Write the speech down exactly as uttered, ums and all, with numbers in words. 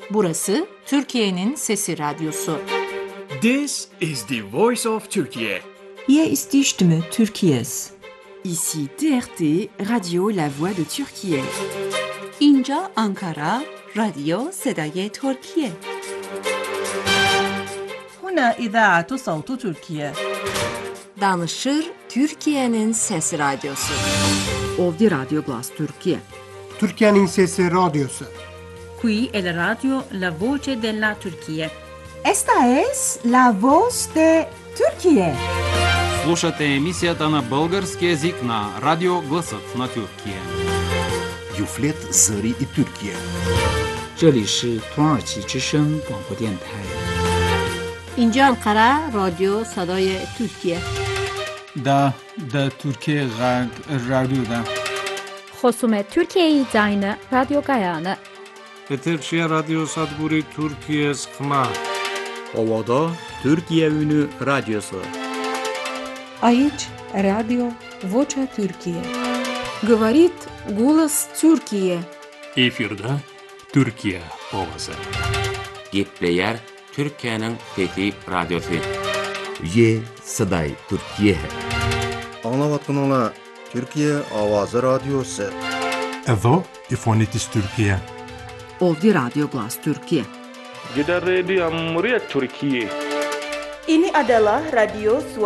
Burası Türkiye'nin Sesi Radyosu. This is the voice of Turkey. Hier ist die Stimme Türkiye's. Ici T R T, Radio La Voix de Türkiye. اینجا آنکارا، رادیو صدای ترکیه. هنا إذاعة صوت تركيا. Danışır Türkiye'nin Sesi Radyosu. Ovdje Radio Glas Türkiye. Türkiye'nin Sesi Radyosu. Qui è la radio La Voce della Turchia. Esta es la voz de Türkiye. Слушате емисията на български език на Радио Гласът на Türkiye. Юфлет Зари и Türkiye. 这里是土耳其之声广播电台。 اینجا انقره رادیو صدای ترکیه. دا دا Türkiye Radyo'da. خصومت ترکیه زاین رادیو گایانه. Eterçiye Radyo Sadguri Türkiye Skma. Ovada Türkiye Ünü Radyosu. Aici Radio Vocea Türkiye. Говорит голос Türkiye. Efirde Türkiye ovası. Gepleyer Türkiye'nin Fethi Radyosu. Ye Saday Türkiye. Anlavatınla Türkiye Avazı Radyosu. Evo İfonitis Türkiye. Ovdje Radio Glas Türkiye. Gider Radio Muryat Türkiye. Ini adalah radio